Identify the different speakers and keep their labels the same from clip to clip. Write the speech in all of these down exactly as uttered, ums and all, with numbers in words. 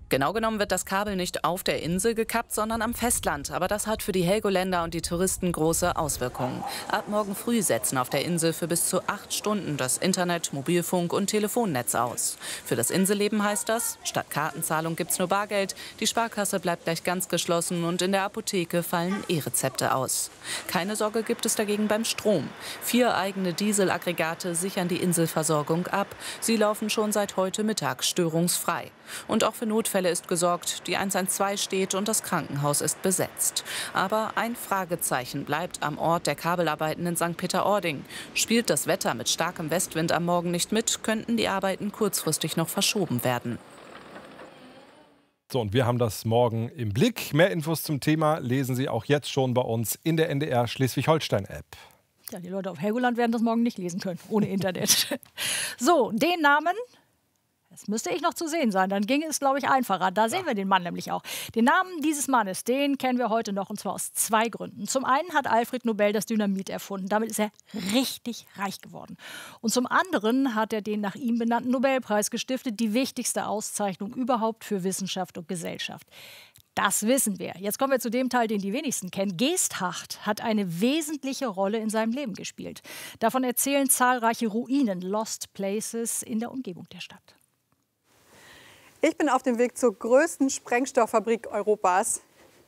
Speaker 1: Genau genommen wird das Kabel nicht auf der Insel gekappt, sondern am Festland. Aber das hat für die Helgoländer und die Touristen große Auswirkungen. Ab morgen früh setzen auf der Insel für bis zu acht Stunden das Internet, Mobilfunk und Telefonnetz aus. Für das Inselleben heißt das, statt Kartenzahlung gibt's nur Bargeld, die Sparkasse bleibt gleich ganz geschlossen und in der Apotheke fallen E-Rezepte aus. Keine Sorge gibt es dagegen beim Strom. Vier eigene Dieselaggregate sichern die Inselversorgung ab. Sie laufen schon seit heute Mittag störungsfrei. Und auch für Notfälle ist gesorgt, die eins eins zwei steht und das Krankenhaus ist besetzt. Aber ein Fragezeichen bleibt am Ort der Kabelarbeiten in Sankt Peter-Ording. Spielt das Wetter mit starkem Westwind am Morgen nicht mit, könnten die Arbeiten kurzfristig noch verschoben werden.
Speaker 2: So, und wir haben das morgen im Blick. Mehr Infos zum Thema lesen Sie auch jetzt schon bei uns in der N D R Schleswig-Holstein-App.
Speaker 3: Ja, die Leute auf Helgoland werden das morgen nicht lesen können, ohne Internet. So, den Namen... Das müsste ich noch zu sehen sein, dann ginge es, glaube ich, einfacher. Da sehen wir den Mann nämlich auch. Den Namen dieses Mannes, den kennen wir heute noch, und zwar aus zwei Gründen. Zum einen hat Alfred Nobel das Dynamit erfunden. Damit ist er richtig reich geworden. Und zum anderen hat er den nach ihm benannten Nobelpreis gestiftet, die wichtigste Auszeichnung überhaupt für Wissenschaft und Gesellschaft. Das wissen wir. Jetzt kommen wir zu dem Teil, den die wenigsten kennen. Geesthacht hat eine wesentliche Rolle in seinem Leben gespielt. Davon erzählen zahlreiche Ruinen, Lost Places in der Umgebung der Stadt.
Speaker 4: Ich bin auf dem Weg zur größten Sprengstofffabrik Europas,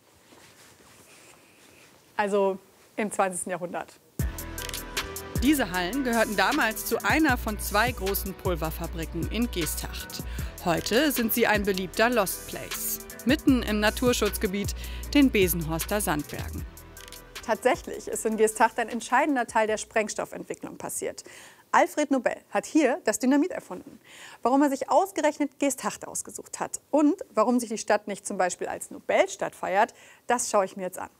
Speaker 4: also im zwanzigsten Jahrhundert.
Speaker 5: Diese Hallen gehörten damals zu einer von zwei großen Pulverfabriken in Geesthacht. Heute sind sie ein beliebter Lost Place, mitten im Naturschutzgebiet, den Besenhorster Sandbergen.
Speaker 4: Tatsächlich ist in Geesthacht ein entscheidender Teil der Sprengstoffentwicklung passiert. Alfred Nobel hat hier das Dynamit erfunden. Warum er sich ausgerechnet Geesthacht ausgesucht hat und warum sich die Stadt nicht zum Beispiel als Nobelstadt feiert, das schaue ich mir jetzt an.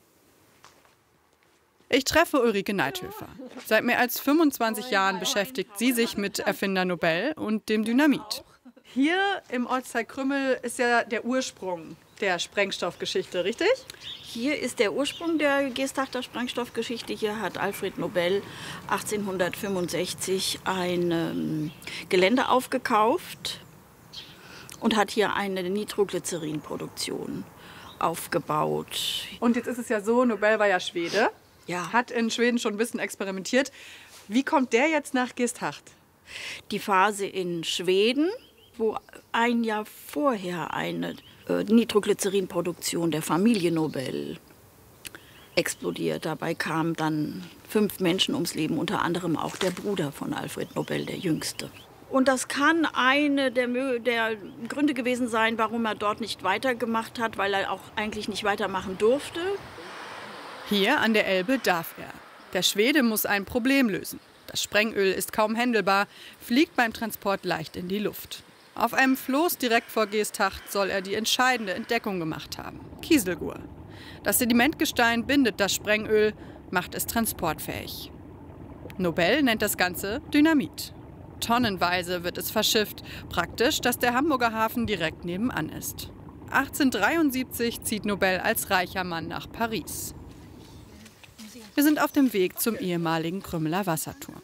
Speaker 5: Ich treffe Ulrike Neithöfer. Seit mehr als fünfundzwanzig Jahren beschäftigt sie sich mit Erfinder Nobel und dem Dynamit.
Speaker 4: Hier im Ortsteil Krümmel ist ja der Ursprung der Sprengstoffgeschichte, richtig?
Speaker 6: Hier ist der Ursprung der Geesthachter Sprengstoffgeschichte. Hier hat Alfred Nobel achtzehnhundertfünfundsechzig ein ähm, Gelände aufgekauft und hat hier eine Nitroglycerin-Produktion aufgebaut.
Speaker 4: Und jetzt ist es ja so, Nobel war ja Schwede,
Speaker 6: ja.
Speaker 4: Hat in Schweden schon ein bisschen experimentiert. Wie kommt der jetzt nach Geesthacht?
Speaker 6: Die Phase in Schweden, wo ein Jahr vorher eine Nitroglycerin-Produktion der Familie Nobel explodiert. Dabei kamen dann fünf Menschen ums Leben, unter anderem auch der Bruder von Alfred Nobel, der Jüngste. Und das kann eine der, der Gründe gewesen sein, warum er dort nicht weitergemacht hat, weil er auch eigentlich nicht weitermachen durfte.
Speaker 5: Hier an der Elbe darf er. Der Schwede muss ein Problem lösen. Das Sprengöl ist kaum händelbar, fliegt beim Transport leicht in die Luft. Auf einem Floß direkt vor Geesthacht soll er die entscheidende Entdeckung gemacht haben: Kieselgur. Das Sedimentgestein bindet das Sprengöl, macht es transportfähig. Nobel nennt das Ganze Dynamit. Tonnenweise wird es verschifft. Praktisch, dass der Hamburger Hafen direkt nebenan ist. achtzehnhundertdreiundsiebzig zieht Nobel als reicher Mann nach Paris. Wir sind auf dem Weg zum ehemaligen Krümmeler Wasserturm.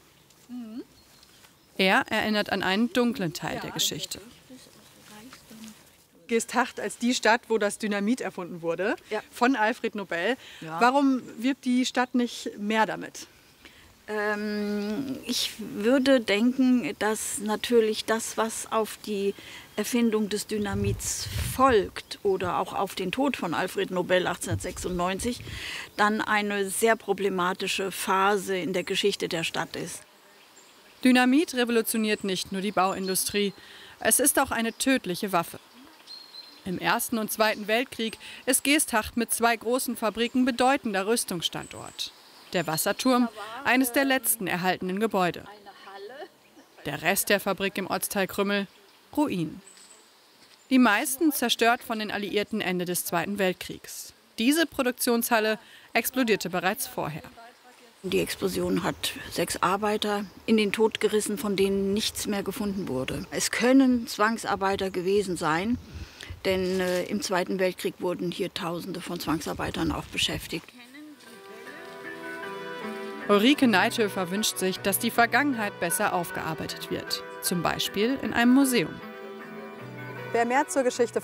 Speaker 5: Er erinnert an einen dunklen Teil der Geschichte.
Speaker 4: Geesthacht als die Stadt, wo das Dynamit erfunden wurde,
Speaker 6: ja.
Speaker 4: von Alfred Nobel.
Speaker 6: Ja.
Speaker 4: Warum wirbt die Stadt nicht mehr damit?
Speaker 6: Ähm, ich würde denken, dass natürlich das, was auf die Erfindung des Dynamits folgt oder auch auf den Tod von Alfred Nobel achtzehnhundertsechsundneunzig, dann eine sehr problematische Phase in der Geschichte der Stadt ist.
Speaker 5: Dynamit revolutioniert nicht nur die Bauindustrie, es ist auch eine tödliche Waffe. Im Ersten und Zweiten Weltkrieg ist Geesthacht mit zwei großen Fabriken bedeutender Rüstungsstandort. Der Wasserturm, eines der letzten erhaltenen Gebäude. Der Rest der Fabrik im Ortsteil Krümmel, Ruinen. Die meisten zerstört von den Alliierten Ende des Zweiten Weltkriegs. Diese Produktionshalle explodierte bereits vorher.
Speaker 6: Die Explosion hat sechs Arbeiter in den Tod gerissen, von denen nichts mehr gefunden wurde. Es können Zwangsarbeiter gewesen sein, denn äh, im Zweiten Weltkrieg wurden hier Tausende von Zwangsarbeitern auch beschäftigt.
Speaker 5: Ulrike Neithöfer wünscht sich, dass die Vergangenheit besser aufgearbeitet wird. Zum Beispiel in einem Museum.
Speaker 4: Wer mehr zur Geschichte